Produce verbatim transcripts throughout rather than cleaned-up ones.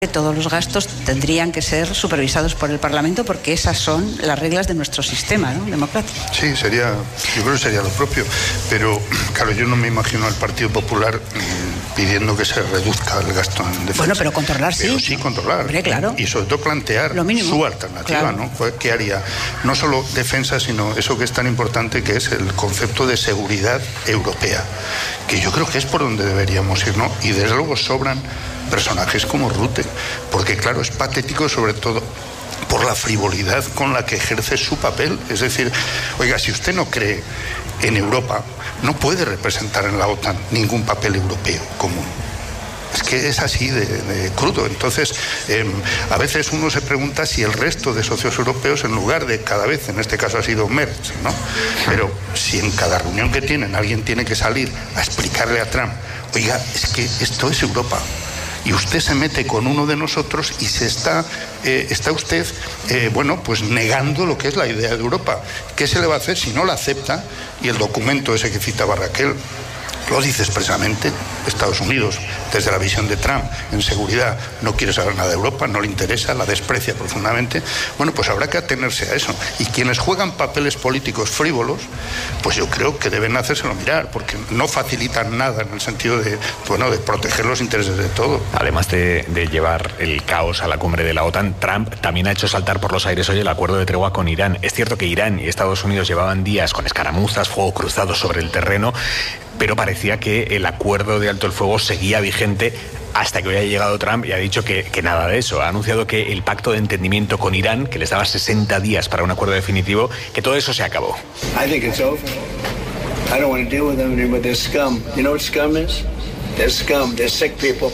Todos los gastos tendrían que ser supervisados por el Parlamento porque esas son las reglas de nuestro sistema, ¿no?, democrático. Sí, sería, yo creo que sería lo propio, pero claro, yo no me imagino al Partido Popular mmm, pidiendo que se reduzca el gasto en defensa. Bueno, pero controlar sí. Pero sí controlar. Hombre, claro. Y sobre todo plantear su alternativa, claro, ¿no? ¿Qué haría? No solo defensa, sino eso que es tan importante, que es el concepto de seguridad europea, que yo creo que es por donde deberíamos ir, ¿no? Y desde luego sobran personajes como Rutte, porque claro, es patético sobre todo por la frivolidad con la que ejerce su papel. Es decir, oiga, si usted no cree en Europa, no puede representar en la OTAN ningún papel europeo común. Es que es así de, de crudo. Entonces, eh, a veces uno se pregunta si el resto de socios europeos, en lugar de cada vez, en este caso ha sido Merz, ¿no? Pero si en cada reunión que tienen alguien tiene que salir a explicarle a Trump, oiga, es que esto es Europa, y usted se mete con uno de nosotros y se está, eh, está usted, eh, bueno, pues negando lo que es la idea de Europa. ¿Qué se le va a hacer si no la acepta? Y el documento ese que citaba Raquel lo dice expresamente. Estados Unidos, desde la visión de Trump en seguridad, no quiere saber nada de Europa, no le interesa, la desprecia profundamente. Bueno, pues habrá que atenerse a eso. Y quienes juegan papeles políticos frívolos, pues yo creo que deben hacérselo mirar, porque no facilitan nada en el sentido de, bueno, de proteger los intereses de todo. Además de, de llevar el caos a la cumbre de la OTAN, Trump también ha hecho saltar por los aires hoy el acuerdo de tregua con Irán. Es cierto que Irán y Estados Unidos llevaban días con escaramuzas, fuego cruzado sobre el terreno, pero parecía que el acuerdo de alto el fuego seguía vigente hasta que hoy ha llegado Trump y ha dicho que, que nada de eso. Ha anunciado que el pacto de entendimiento con Irán, que les daba sesenta días para un acuerdo definitivo, que todo eso se acabó. I think it's over. I don't want to deal with them anymore. They're scum. You know what scum is? They're scum. They're sick people.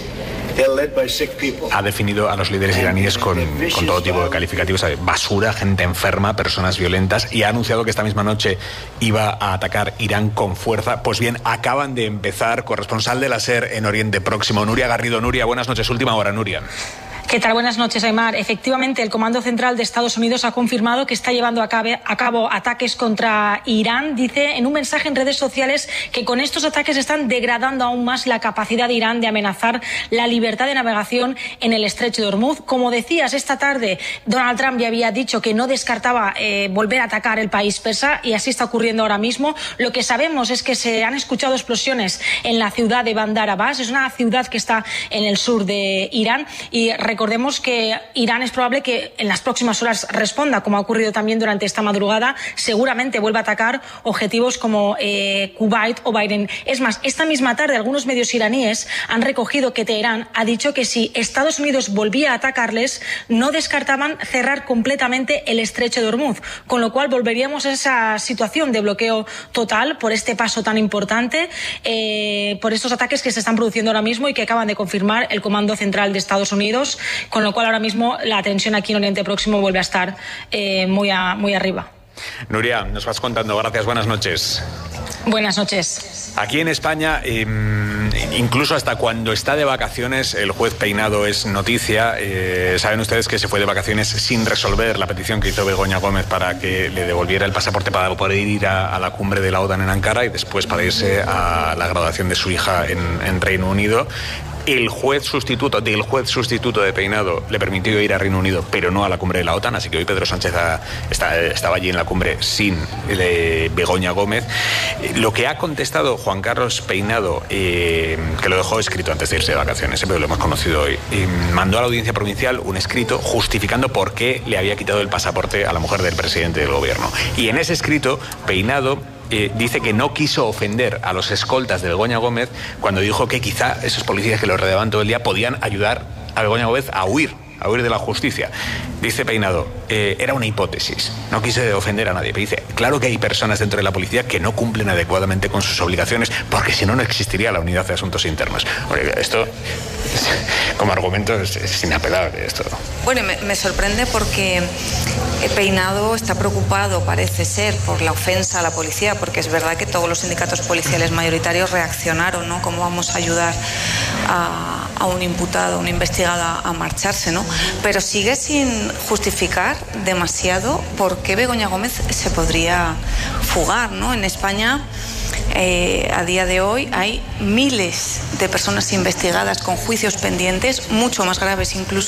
Ha definido a los líderes iraníes con, con todo tipo de calificativos: basura, gente enferma, personas violentas, y ha anunciado que esta misma noche iba a atacar Irán con fuerza. Pues bien, acaban de empezar. Corresponsal de la SER en Oriente Próximo, Nuria Garrido. Nuria, buenas noches. Última hora, Nuria. ¿Qué tal? Buenas noches, Aymar. Efectivamente, el Comando Central de Estados Unidos ha confirmado que está llevando a cabo, a cabo ataques contra Irán. Dice en un mensaje en redes sociales que con estos ataques están degradando aún más la capacidad de Irán de amenazar la libertad de navegación en el estrecho de Hormuz. Como decías, esta tarde Donald Trump ya había dicho que no descartaba eh, volver a atacar el país persa, y así está ocurriendo ahora mismo. Lo que sabemos es que se han escuchado explosiones en la ciudad de Bandar Abbas. Es una ciudad que está en el sur de Irán, y recordemos que Irán es probable que en las próximas horas responda, como ha ocurrido también durante esta madrugada. Seguramente vuelva a atacar objetivos como eh, Kuwait o Bahrein. Es más, esta misma tarde algunos medios iraníes han recogido que Teherán ha dicho que si Estados Unidos volvía a atacarles, no descartaban cerrar completamente el estrecho de Hormuz, con lo cual volveríamos a esa situación de bloqueo total por este paso tan importante, eh, por estos ataques que se están produciendo ahora mismo y que acaban de confirmar el Comando Central de Estados Unidos. Con lo cual ahora mismo la tensión aquí en Oriente Próximo vuelve a estar eh, muy, a, muy arriba. Nuria, nos vas contando. Gracias, buenas noches. Buenas noches. Aquí en España, eh, incluso hasta cuando está de vacaciones, el juez Peinado es noticia. Eh, saben ustedes que se fue de vacaciones sin resolver la petición que hizo Begoña Gómez para que le devolviera el pasaporte para poder ir a, a la cumbre de la OTAN en Ankara y después para irse a la graduación de su hija en, en Reino Unido. El juez sustituto del juez sustituto de Peinado le permitió ir a Reino Unido, pero no a la cumbre de la OTAN, así que hoy Pedro Sánchez ha, está, estaba allí en la cumbre sin eh, Begoña Gómez. Lo que ha contestado Juan Carlos Peinado, eh, que lo dejó escrito antes de irse de vacaciones, pero lo hemos conocido hoy, eh, mandó a la Audiencia Provincial un escrito justificando por qué le había quitado el pasaporte a la mujer del presidente del gobierno. Y en ese escrito, Peinado Eh, dice que no quiso ofender a los escoltas de Begoña Gómez cuando dijo que quizá esos policías que lo rodeaban todo el día podían ayudar a Begoña Gómez a huir, a huir de la justicia. Dice Peinado, eh, era una hipótesis, no quise ofender a nadie. Pero dice, claro que hay personas dentro de la policía que no cumplen adecuadamente con sus obligaciones, porque si no, no existiría la Unidad de Asuntos Internos. Bueno, esto, como argumento, es, es inapelable esto. Bueno, me, me sorprende porque Peinado está preocupado, parece ser, por la ofensa a la policía, porque es verdad que todos los sindicatos policiales mayoritarios reaccionaron, ¿no? ¿Cómo vamos a ayudar a, a un imputado, a un investigado a, a marcharse, ¿no? Pero sigue sin justificar demasiado por qué Begoña Gómez se podría fugar, ¿no? En España Eh, a día de hoy hay miles de personas investigadas con juicios pendientes, mucho más graves incluso